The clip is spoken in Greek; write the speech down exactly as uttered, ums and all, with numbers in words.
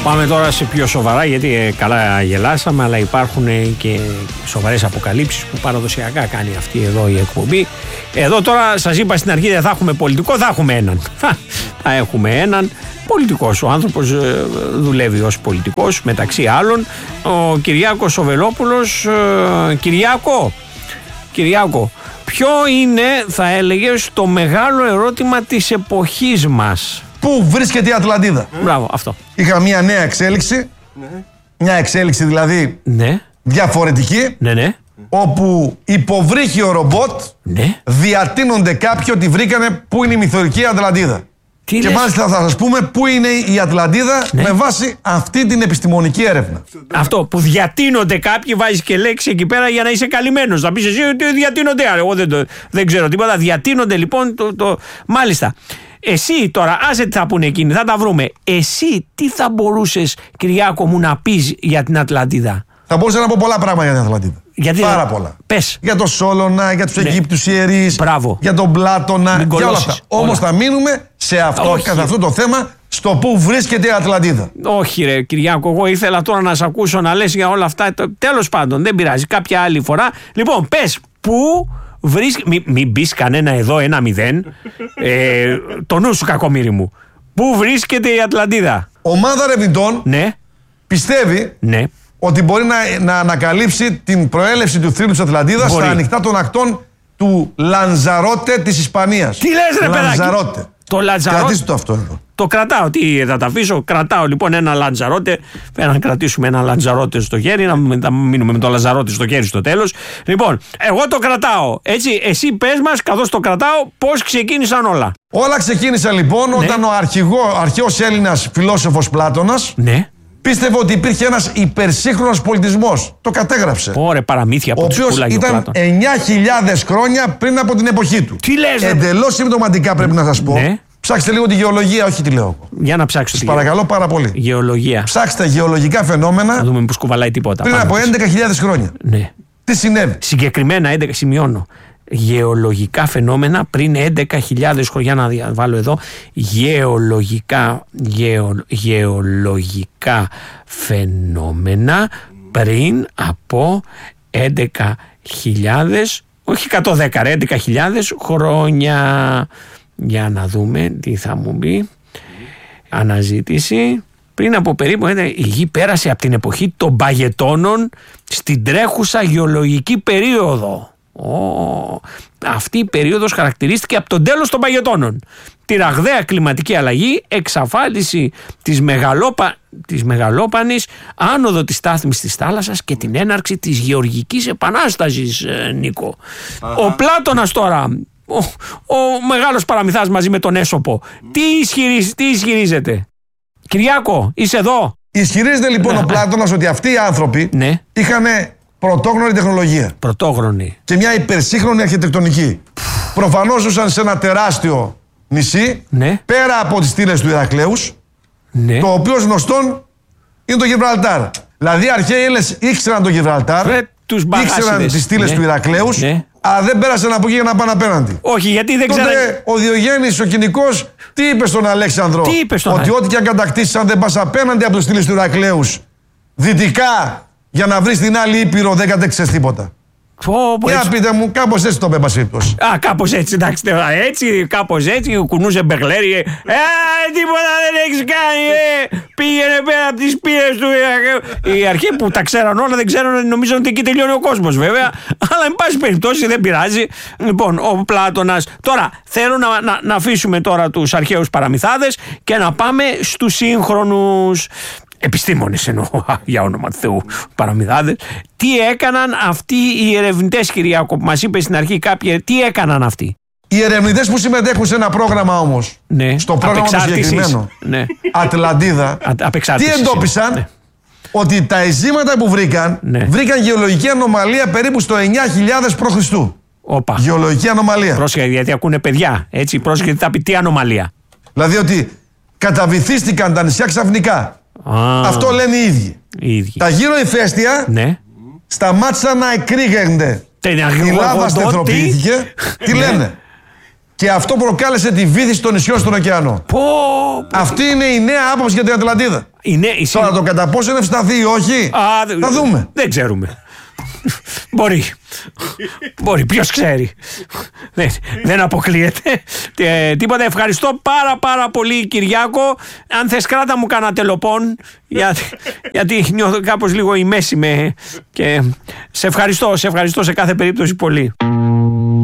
Πάμε τώρα σε πιο σοβαρά, γιατί ε, καλά γελάσαμε, αλλά υπάρχουν ε, και σοβαρές αποκαλύψεις που παραδοσιακά κάνει αυτή εδώ η εκπομπή. Εδώ τώρα σας είπα στην αρχή δεν θα έχουμε πολιτικό, θα έχουμε έναν. Θα έχουμε έναν πολιτικός. Ο άνθρωπος ε, δουλεύει ως πολιτικός, μεταξύ άλλων. Ο Κυριάκος ο Βελόπουλος. Ε, Κυριάκο, Κυριάκο, ποιο είναι, θα έλεγες, το μεγάλο ερώτημα της εποχής μας? Πού βρίσκεται η Ατλαντίδα? Μπράβο, αυτό. Είχα μια νέα εξέλιξη. Ναι. Μια εξέλιξη δηλαδή ναι. διαφορετική. Ναι, ναι. Όπου υποβρύχιο ρομπότ ναι. διατείνονται κάποιοι ότι βρήκανε πού είναι η μυθορική Ατλαντίδα. Τι και λες? μάλιστα θα σας πούμε πού είναι η Ατλαντίδα ναι. με βάση αυτή την επιστημονική έρευνα. Αυτό που διατείνονται κάποιοι, βάζεις και λέξη εκεί πέρα για να είσαι καλυμμένος. Θα πεις εσύ ότι διατείνονται. Εγώ δεν, το, δεν ξέρω τίποτα. Διατείνονται λοιπόν. Το, το... Μάλιστα. Εσύ τώρα, άσε τι θα πούνε εκείνοι, θα τα βρούμε. Εσύ τι θα μπορούσες, Κυριάκο μου, να πεις για την Ατλαντίδα? Θα μπορούσα να πω πολλά πράγματα για την Ατλαντίδα. Γιατί Πάρα δεν... πολλά. Πες. Για τον Σόλωνα, για τους ναι. Αιγύπτους ιερείς, Μπράβο. για τον Πλάτωνα, Μην για όλα αυτά. Όμως θα μείνουμε σε αυτό, καθ' αυτό το θέμα, στο πού βρίσκεται η Ατλαντίδα. Όχι ρε Κυριάκο, εγώ ήθελα τώρα να σε ακούσω να λες για όλα αυτά. Τέλος πάντων, δεν πειράζει, κάποια άλλη φορά. Λοιπόν, πες, πού βρίσκεται. Μην μη μπεις κανένα εδώ ένα μηδέν. ε, το νου σου, κακομοίρη μου. Πού βρίσκεται η Ατλαντίδα? Ομάδα ερευνητών ναι. πιστεύει ναι. ότι μπορεί να, να ανακαλύψει την προέλευση του θρύλου της Ατλαντίδας στα ανοιχτά των ακτών του Λανζαρότε της Ισπανίας. Τι λες ρε παιδάκι? Λανζαρότε. Το Λανζαρότε. Κρατήστε το αυτό εδώ. Το κρατάω, τι θα τα αφήσω? Κρατάω λοιπόν ένα Λανζαρότε. Πρέπει να κρατήσουμε ένα Λανζαρότε στο χέρι, να μείνουμε με το Λανζαρότε στο χέρι στο τέλος. Λοιπόν, εγώ το κρατάω. Έτσι, εσύ πες μας, καθώς το κρατάω, πώς ξεκίνησαν όλα. Όλα ξεκίνησαν λοιπόν ναι. όταν ο αρχηγό, αρχαίος Έλληνας φιλόσοφος Πλάτωνας ναι. πίστευε ότι υπήρχε ένας υπερσύγχρονος πολιτισμός. Το κατέγραψε. Ωραία, παραμύθια από ο οποίος ήταν εννιά χιλιάδες χρόνια πριν από την εποχή του. Τι λες? Εντελώς συμπτωματικά πρέπει να σας πω. Ναι. Ψάξτε λίγο τη γεωλογία, όχι τη λέω. Για να ψάξω. Σας παρακαλώ πάρα πολύ. Γεωλογία. Ψάξτε γεωλογικά φαινόμενα. Να δούμε μήπως κουβαλάει τίποτα. Πριν από έντεκα χιλιάδες χρόνια. Ναι. Τι συνέβη? Συγκεκριμένα έντεκα, σημειώνω. Γεωλογικά φαινόμενα πριν έντεκα χιλιάδες χρόνια. Να βάλω εδώ. Γεωλογικά, γεω, γεωλογικά φαινόμενα πριν από έντεκα χιλιάδες, όχι εκατόν δέκα, έντεκα χιλιάδες χρόνια. Για να δούμε τι θα μου πει. Αναζήτηση. Πριν από περίπου η γη πέρασε από την εποχή των Παγετώνων στην τρέχουσα γεωλογική περίοδο. Oh, αυτή η περίοδος χαρακτηρίστηκε από τον τέλος των Παγετώνων. Τη ραγδαία κλιματική αλλαγή, εξαφάνιση της, μεγαλόπα, της μεγαλόπανης, άνοδο της στάθμης της θάλασσας και την έναρξη της γεωργικής επανάστασης, Νίκο. Uh-huh. Ο Πλάτωνας τώρα, ο, ο μεγάλος παραμυθάς μαζί με τον Έσοπο, τι, ισχυρίζ, τι ισχυρίζεται? Κυριάκο, είσαι εδώ? Ισχυρίζεται λοιπόν ναι. ο Πλάτωνας ότι αυτοί οι άνθρωποι ναι. είχαν πρωτόγνωρη τεχνολογία. Πρωτόγνωρη. Και μια υπερσύγχρονη αρχιτεκτονική. Προφανώς ζούσαν σε ένα τεράστιο νησί, ναι. πέρα από τις στήλες του Ηρακλέους, ναι. το οποίο γνωστόν είναι το Γιβραλτάρ. Δηλαδή οι αρχαίοι Έλληνες ήξεραν το Γιβραλτάρ, Ρε, τους ήξεραν τις στήλες ναι. του Ηρακλέους, ναι. αλλά δεν πέρασαν από εκεί για να πάνε απέναντι. Όχι, γιατί δεν ξέραν. Τότε ο Διογέννης ο Κοινικός τι είπε στον Αλέξανδρο? Τι είπε στον Ότι ό,τι και αν κατακτήσεις, αν δεν πας απέναντι από τις στήλες του Ηρακλέους, δυτικά, για να βρεις την άλλη ήπειρο, δεν κατέξες τίποτα. Oh, Για έτσι... πείτε μου, κάπως έτσι το πέμπας ύπτος. Α, κάπως έτσι, εντάξει, έτσι, κάπως έτσι, κουνούσε μπεγλέρι. Ε, τίποτα δεν έχεις κάνει, ε, πήγαινε πέρα από τις πύρες του. Ε, οι αρχαίοι που τα ξέραν όλα δεν ξέραν, νομίζω ότι εκεί τελειώνει ο κόσμος βέβαια, αλλά εν πάση περιπτώσει δεν πειράζει. Λοιπόν, ο Πλάτωνας. Τώρα, θέλω να, να, να αφήσουμε τώρα τους αρχαίους παραμυθάδες και να πάμε στους σύγχρονους επιστήμονες, εννοώ, για όνομα του Θεού, παραμυθάδες. Τι έκαναν αυτοί οι ερευνητές, Κυριάκο, που μας είπε στην αρχή κάποιοι, τι έκαναν αυτοί? Οι ερευνητές που συμμετέχουν σε ένα πρόγραμμα όμως, ναι. στο πρόγραμμα το συγκεκριμένο, ναι. Ατλαντίδα, Α, τι εντόπισαν? Ναι. Ότι τα εισήματα που βρήκαν, ναι. βρήκαν γεωλογική ανομαλία περίπου στο εννιά χιλιάδες π.Χ. Όπα. Γεωλογική ανομαλία. Πρόσεχε, γιατί ακούνε παιδιά, έτσι, πρόσεχε, θα πει τι ανομαλία. Δηλαδή ότι καταβυθίστηκαν τα νησιά ξαφνικά. Ah, αυτό λένε οι ίδιοι. οι ίδιοι. Τα γύρω ηφαίστεια ναι. σταμάτησαν να εκρήγενται. Η λάβα στεθροποιήθηκε. Τι λένε? Και αυτό προκάλεσε τη βύθιση των νησιών στον ωκεανό. Πω, Αυτή είναι η νέα άποψη για την Ατλαντίδα. Είναι, Τώρα το κατά πόσο είναι ευσταθή ή όχι, Α, θα δούμε. Δεν ξέρουμε. Μπορεί. Μπορεί, ποιος ξέρει. δεν, δεν αποκλείεται. Ε, τίποτα. Ευχαριστώ πάρα πάρα πολύ, Κυριάκο. Αν θες, κράτα μου κανένα τελοπών, για, γιατί νιώθω κάπως λίγο η μέση με. Και σε ευχαριστώ, σε ευχαριστώ σε κάθε περίπτωση πολύ.